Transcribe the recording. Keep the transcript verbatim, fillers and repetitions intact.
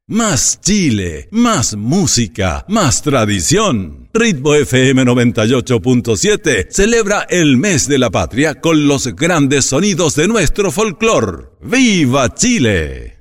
Más Chile, más música, más tradición. Ritmo F M noventa y ocho punto siete celebra el mes de la patria con los grandes sonidos de nuestro folclor. ¡Viva Chile!